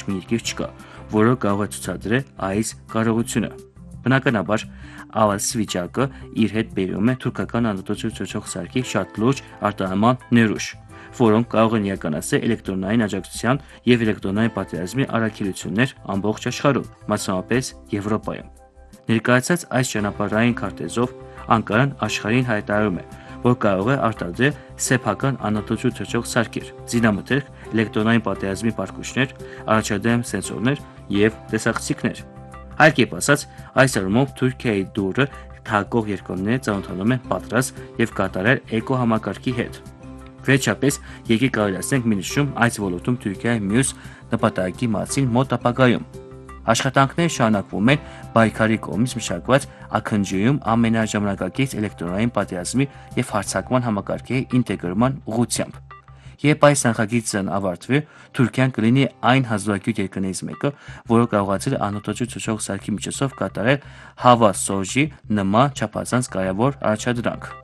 մի երկիր չկա, որը կարող է ցուցադրել այս կարողությունը։ Բնականաբար, այս վիճակը իր հետ բերում է թուրքական անօթոչու ցոչող սարքի շատ լուրջ արտահանման ներուժ, որոնք կարող են իրականացնել էլեկտրոնային աջակցության և էլեկտրոնային պատերազմի առաքելություններ ամբողջ աշխարհում, մասնավորապես Եվրոպայում։ Ներկայացած այս ճանապարհային քարտեզով Անկարան աշխարհին հայտարարում է, որ կարող է արտադրել սեփական անօթոչու ցոչող սարքեր, զինամթերք, էլեկտրոնային պատերազմի պարտքուշներ, առաջադեմ սենսորներ և տեսախցիկներ։ Այլ կերպ ասած, այս առումով Թուրքիայի դուռը թակող երկրները ծանոթանում են պատրաստ և կատարել էկոհամակարգի հետ։ Վերջապես, եկեք կարելացնենք մի նշում այս ոլորտում Թուրքիայի մյուս նպատակի մասին մոտ ապագայում։ Աշխատանքները շարունակվում են Բայկարի կողմից մշակված Աքնջիում ամենաժամանակակից էլեկտրոնային պատերազմի և հարձակման համակարգերի ինտեգրման ուղղությամբ։ Երբ այս նախագիծն ավարտվի, Թուրքիան կլինի այն հազվագյուտ երկրներից մեկը, որը կարողացել է անօթոչու ցոչող սարքի միջոցով կատարել Հավա Սոժի նման չափազանց կարևոր առաջադրանք։